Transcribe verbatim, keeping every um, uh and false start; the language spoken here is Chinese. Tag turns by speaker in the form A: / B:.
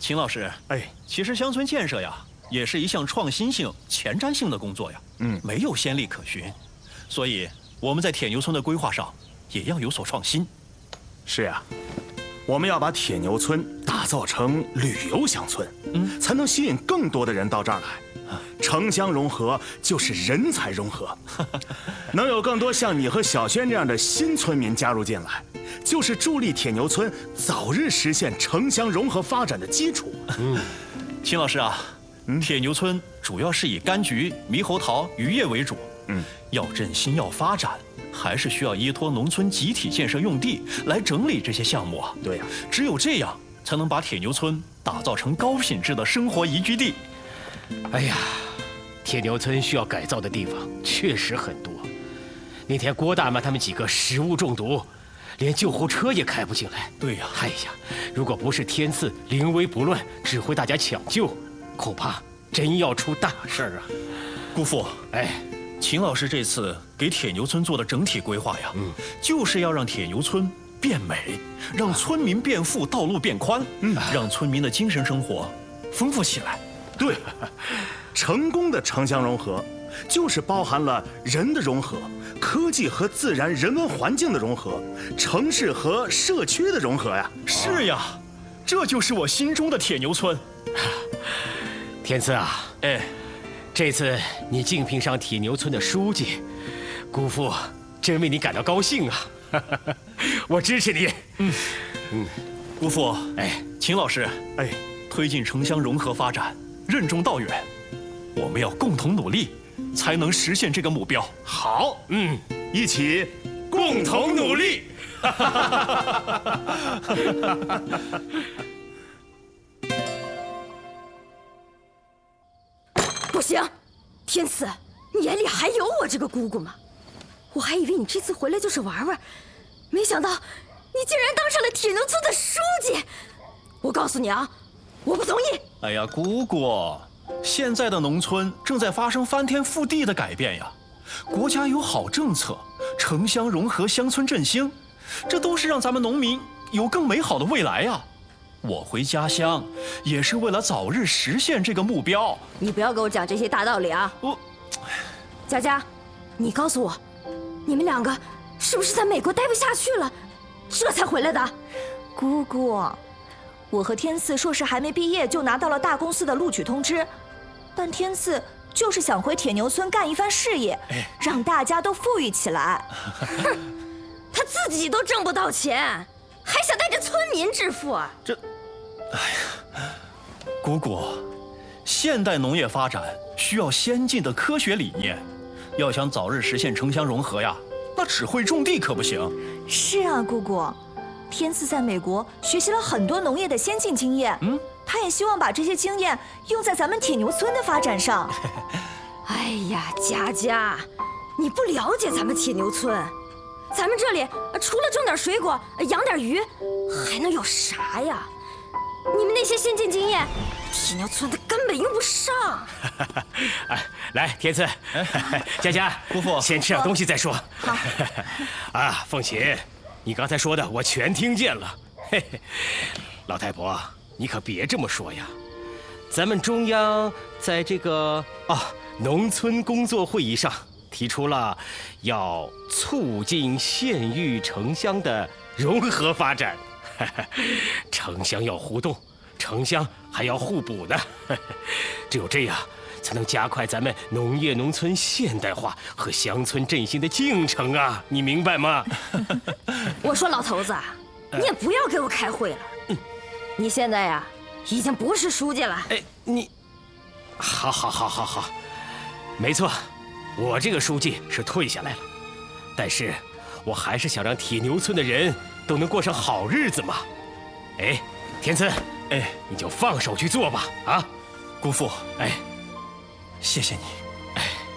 A: 秦老师，哎，其实乡村建设呀，也是一项创新性、前瞻性的工作呀，嗯，没有先例可循，所以我们在铁牛村的规划上也要有所创新。
B: 是呀，我们要把铁牛村打造成旅游乡村，嗯，才能吸引更多的人到这儿来。城乡融合就是人才融合，能有更多像你和小轩这样的新村民加入进来，就是助力铁牛村早日实现城乡融合发展的基础。
A: 嗯，秦老师啊，嗯，铁牛村主要是以柑橘、猕猴桃、渔业为主，嗯，要振兴要发展，还是需要依托农村集体建设用地来整理这些项目啊。
B: 对呀，
A: 只有这样，才能把铁牛村打造成高品质的生活宜居地。
C: 哎呀，铁牛村需要改造的地方确实很多。那天郭大妈他们几个食物中毒，连救护车也开不进来。
A: 对呀，
C: 哎呀，如果不是天赐临危不乱，指挥大家抢救，恐怕真要出大事儿啊！
A: 姑父，哎，秦老师这次给铁牛村做的整体规划呀，嗯，就是要让铁牛村变美，让村民变富，道路变宽，嗯，让村民的精神生活丰富起来。
B: 对，成功的城乡融合，就是包含了人的融合、科技和自然人文环境的融合、城市和社区的融合呀。
A: 是呀，这就是我心中的铁牛村。
C: 天赐啊，哎，这次你竞聘上铁牛村的书记，姑父真为你感到高兴啊！我支持你。嗯
A: 嗯，姑父，哎，秦老师，哎，推进城乡融合发展，任重道远，我们要共同努力，才能实现这个目标。
B: 好，嗯，一起共同努力。
D: 不行，天赐，你眼里还有我这个姑姑吗？我还以为你这次回来就是玩玩，没想到你竟然当上了铁牛村的书记。我告诉你啊，我不同意。
A: 哎呀，姑姑，现在的农村正在发生翻天覆地的改变呀，国家有好政策，城乡融合、乡村振兴，这都是让咱们农民有更美好的未来呀。我回家乡也是为了早日实现这个目标。
D: 你不要给我讲这些大道理啊！我，佳佳，你告诉我，你们两个是不是在美国待不下去了，这才回来的？
E: 姑姑，我和天赐硕士还没毕业就拿到了大公司的录取通知，但天赐就是想回铁牛村干一番事业，让大家都富裕起来。
D: 哼，他自己都挣不到钱，还想带着村民致富啊？
A: 这，哎呀，姑姑，现代农业发展需要先进的科学理念，要想早日实现城乡融合呀，那只会种地可不行。
E: 是啊，姑姑。天赐在美国学习了很多农业的先进经验，嗯，他也希望把这些经验用在咱们铁牛村的发展上。
D: 哎呀，佳佳，你不了解咱们铁牛村，咱们这里除了种点水果、养点鱼，还能有啥呀？你们那些先进经验，铁牛村的根本用不上。
C: 哎，来，天赐，佳佳，
A: 姑父，
C: 先吃点东西再说。
E: 好。
C: 啊，凤琴。你刚才说的我全听见了，嘿嘿，老太婆，你可别这么说呀。咱们中央在这个啊农村工作会议上提出了要促进县域城乡的融合发展，城乡要互动，城乡还要互补呢。只有这样，才能加快咱们农业农村现代化和乡村振兴的进程啊！你明白吗？
D: 我说老头子，你也不要给我开会了。嗯，你现在呀，已经不是书记了。
C: 哎，你，好，好，好，好，好，没错，我这个书记是退下来了，但是我还是想让铁牛村的人都能过上好日子嘛。哎，天赐，哎，你就放手去做吧，啊，
A: 姑父，
C: 哎。
A: 谢谢你。